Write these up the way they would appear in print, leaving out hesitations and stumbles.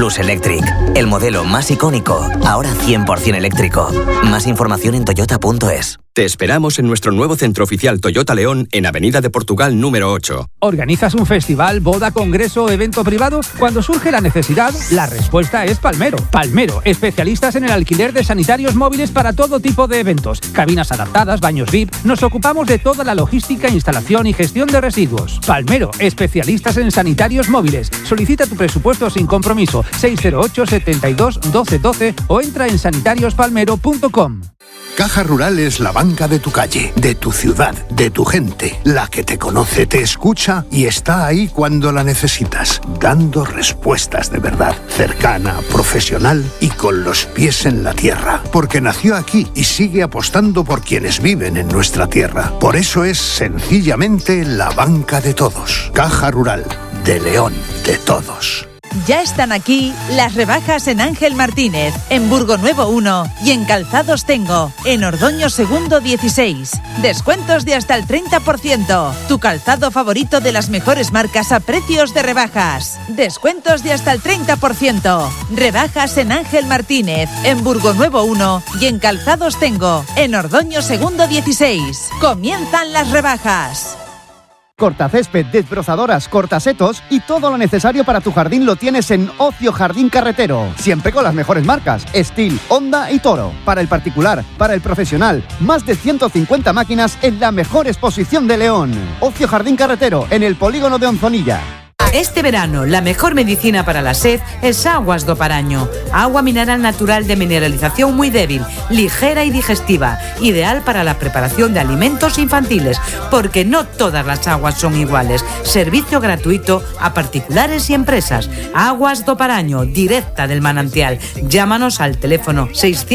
Plus Electric. El modelo más icónico, ahora 100% eléctrico. Más información en toyota.es. Te esperamos en nuestro nuevo centro oficial Toyota León en Avenida de Portugal número 8. ¿Organizas un festival, boda, congreso o evento privado? Cuando surge la necesidad, la respuesta es Palmero. Palmero, especialistas en el alquiler de sanitarios móviles para todo tipo de eventos. Cabinas adaptadas, baños VIP. Nos ocupamos de toda la logística, instalación y gestión de residuos. Palmero, especialistas en sanitarios móviles. Solicita tu presupuesto sin compromiso. 608 72 12 12 o entra en sanitarios.palmero.com. Caja Rural es la banca de tu calle, de tu ciudad, de tu gente, la que te conoce, te escucha y está ahí cuando la necesitas, dando respuestas de verdad, cercana, profesional y con los pies en la tierra, porque nació aquí y sigue apostando por quienes viven en nuestra tierra. Por eso es sencillamente la banca de todos. Caja Rural, de León, de todos. Ya están aquí las rebajas en Ángel Martínez, en Burgo Nuevo 1 y en Calzados Tengo, en Ordoño Segundo 16. Descuentos de hasta el 30%. Tu calzado favorito de las mejores marcas a precios de rebajas. Descuentos de hasta el 30%. Rebajas en Ángel Martínez, en Burgo Nuevo 1 y en Calzados Tengo, en Ordoño Segundo 16. Comienzan las rebajas. Cortacésped, desbrozadoras, cortasetos y todo lo necesario para tu jardín lo tienes en Ocio Jardín Carretero. Siempre con las mejores marcas, Stihl, Honda y Toro. Para el particular, para el profesional, más de 150 máquinas en la mejor exposición de León. Ocio Jardín Carretero, en el polígono de Onzonilla. Este verano, la mejor medicina para la sed es Aguas do Paraño. Agua mineral natural de mineralización muy débil, ligera y digestiva, ideal para la preparación de alimentos infantiles, porque no todas las aguas son iguales. Servicio gratuito a particulares y empresas. Aguas do Paraño, directa del manantial. Llámanos al teléfono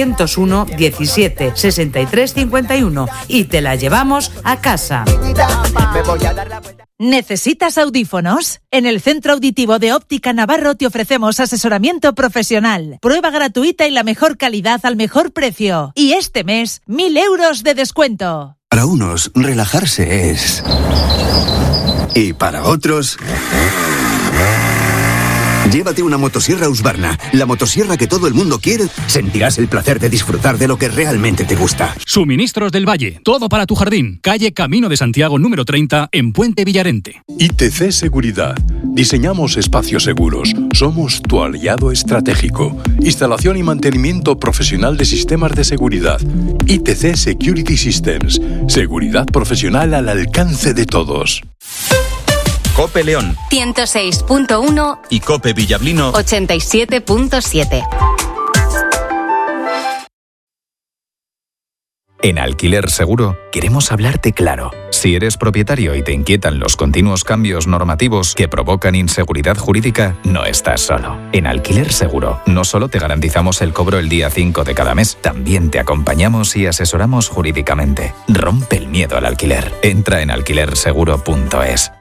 601 17 63 51 y te la llevamos a casa. ¿Necesitas audífonos? En el Centro Auditivo de Óptica Navarro te ofrecemos asesoramiento profesional, prueba gratuita y la mejor calidad al mejor precio. Y este mes, 1.000 euros de descuento. Para unos, relajarse es... Y para otros... Llévate una motosierra Husqvarna, la motosierra que todo el mundo quiere. Sentirás el placer de disfrutar de lo que realmente te gusta. Suministros del Valle, todo para tu jardín. Calle Camino de Santiago número 30 en Puente Villarente. ITC Seguridad. Diseñamos espacios seguros. Somos tu aliado estratégico. Instalación y mantenimiento profesional de sistemas de seguridad. ITC Security Systems. Seguridad profesional al alcance de todos. Cope León 106.1 y Cope Villablino 87.7. En Alquiler Seguro queremos hablarte claro. Si eres propietario y te inquietan los continuos cambios normativos que provocan inseguridad jurídica, no estás solo. En Alquiler Seguro no solo te garantizamos el cobro el día 5 de cada mes, también te acompañamos y asesoramos jurídicamente. Rompe el miedo al alquiler. Entra en alquilerseguro.es.